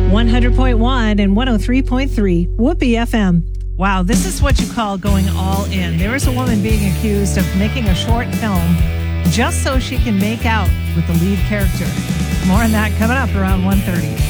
100.1 and 103.3 Whoopee FM. Wow, this is what you call going all in. There is a woman being accused of making a short film just so she can make out with the lead character. More on that coming up around 1:30.